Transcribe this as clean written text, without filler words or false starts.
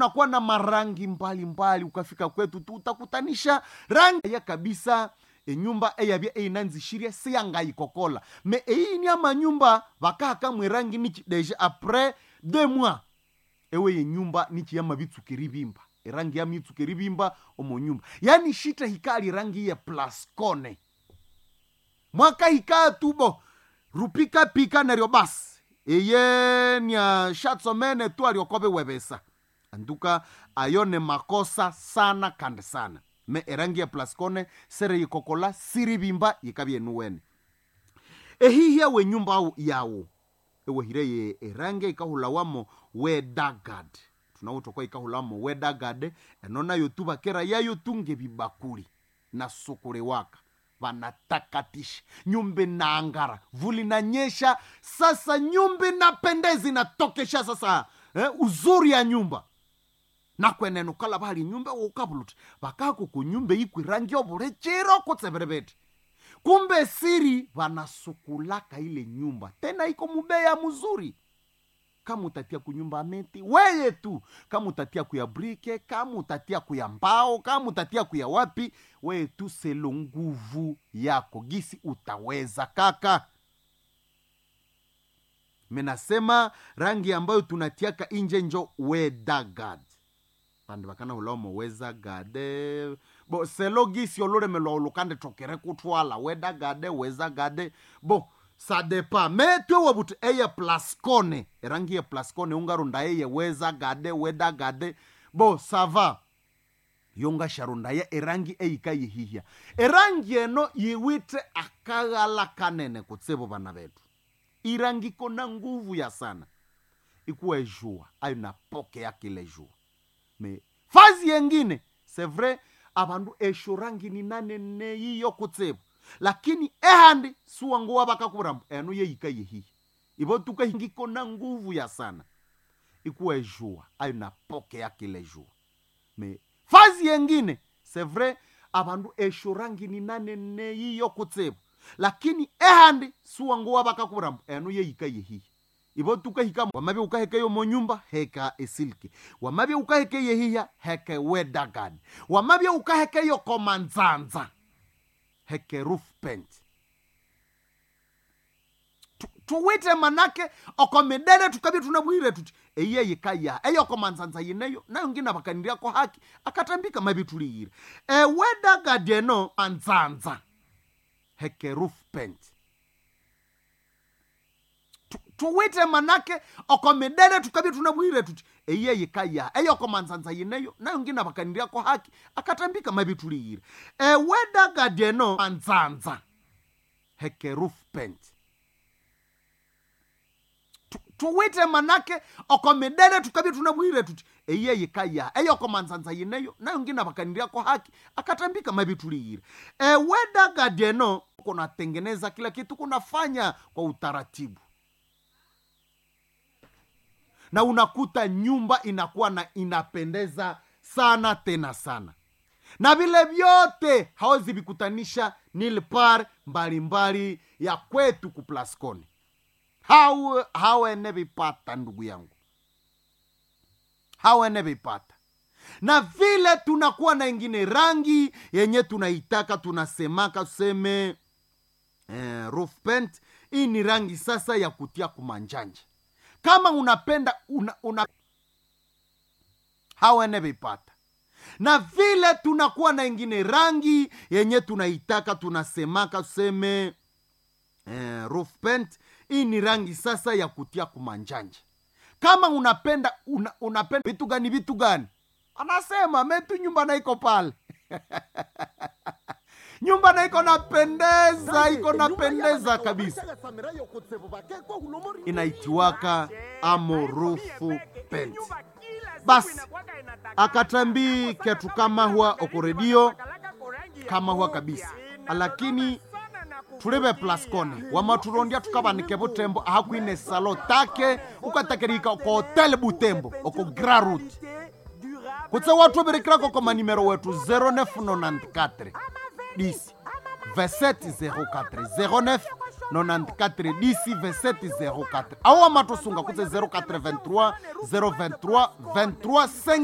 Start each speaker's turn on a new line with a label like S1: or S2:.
S1: Unakuwa na marangi mbali, ukafika kwetu tu utakutanisha rangi ya kabisa. Nyumba eyabya einanzishiria siyanga ikokola me ni ama nyumba bakaka mwe rangi nichi deja après 2 mois ewe ye nyumba nichi ya mabitsukiribimba rangi ya mitsukiribimba omo nyumba yani shita hikali rangi ya plaskone mwaka hika tubo rupika pika neryo basi eye nya shatsomene tu aliokobe webesa anduka ayone makosa sana kande sana me erangi ya plaskone sere yikokola siribimba yikabye nuwene ehihia we nyumba yawo ewe hireye erangi ikahulawamo wedagad tunawutokwa ikahulawamo wedagad enona yotuba kera yayo tunge bibakuli na sukule waka vanatakatisha nyumba na angara vuli na nyesha sasa nyumba na pendezi na tokesha sasa uzuri ya nyumba na kwenenu kala bali nyumba ukabuluti bakako ku nyumba ikwi rangi obure chiro kutseberebeti kumbe siri vanasukulaka ile nyumba tena iko mubeya mzuri kama utatia kunyumba meti weye tu kama utatia kuya brike kama utatia kuya mbao kama utatia kuya wapi weye tu selo nguvu yako gisi utaweza kaka. Menasema rangi ambayo tunatiaka inje njo wedagad pande bakana ulomo weza gade bo selo gisi olore melo olukande tokere kutwala weda gade weza gade bo sadepa metwe wabutu eye plaskone rangi ya plaskone ungarunda eye weza gade weda gade bo sava yonga sharunda ya erangi eika yihihia erangi eno yiwite akagala kanene kutsebo bana betu irangi kona nguvu ya sana ikuwe jua ayo na poke yake ile jua me fazi yengine c'est vrai abandu eshurangi ni nane yiyo kutsebo lakini ehandi suwango wabakakurambu enu yeika yehi ibo tuka hingiko na nguvu ya sana ikuwe jua ayo na poke yake ile jua me fazi yengine c'est vrai abandu eshurangi ni nane yiyo kutsebo lakini ehandi suwango wabakakurambu enu yeika yehi ibo tukahika wamabe ukaheke yo monyumba heka esilki wamabe ukaheke yehia heke wedagad wamabe ukaheke yo komanzanza heke roof paint tuwite manake okomedere tukabi tunabwire tuti eye yikaya eyo komanzanza yineyo nayo ngina bakandiria ko haki akatambika mabitulire wedagad eno anzanza heke roof paint tuwite manake okomedere tukabi tunabwire tuti eye yikaya eyo komanzanza yineyo nayo ngina bakandiria ko haki akatambika mabitulire wedagad eno anzanza heke roof paint tuwite manake okomedere tukabi tunabwire tuti eye yikaya eyo komanzanza yineyo nayo ngina bakandiria ko haki akatambika mabitulire wedagad eno kuna tengeneza kila kitu kunafanya kwa utaratibu na unakuta nyumba inakuwa na inapendeza sana tena sana na vile vyote hawezi bikutanisha nilpar mbalimbali ya kwetu kuplaskoni hawe vipata ndugu yangu hawe vipata na vile tunakuwa na ingine rangi yenye tunaitaka tunasemaka tuseme roof paint hii ni rangi sasa ya kutia kumanjanja kama unapenda hawe vipata na vile tunakuwa na ingine rangi yenye tunaitaka tunasemaka tuseme roof paint hii ni rangi sasa ya kutia kumanjanja kama unapenda vitu gani anasema metu nyumba na iko pale nyumba na iko napendeza kabisa inaitiwaka amorufu paint basi akatambi ketu kama huwa okoredio kama huwa kabisa lakini tulebe plaskone wamaturondia tukabanike butembo ahakwine salo take ukatakerika ko hotel butembo oko Grand Route kutse watu berikira ko manimero wetu 0994 10 2704 0994 10 2704 awa matosunga kutse 0423 023 23